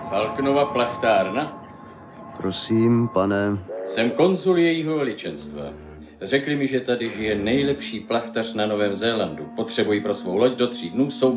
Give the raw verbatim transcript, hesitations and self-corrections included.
Falknova plachtárna? Prosím, pane. Jsem konzul jejího veličenstva. Řekli mi, že tady žije nejlepší plachtař na Novém Zélandu. Potřebuji pro svou loď do tří dnů soubor